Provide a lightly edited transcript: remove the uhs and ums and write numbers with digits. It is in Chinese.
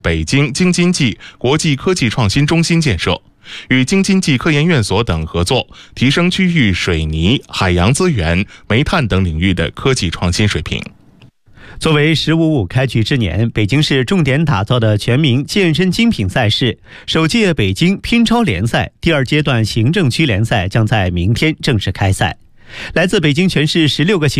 北京京津冀国际科技创新中心建设，与京津冀科研院所等合作，提升区域水泥、海洋资源、煤炭等领域的科技创新水平。 作为“15+5”开局之年，北京市重点打造的全民健身精品赛事首届北京乒超联赛第2阶段行政区联赛将在明天正式开赛。来自北京全市16个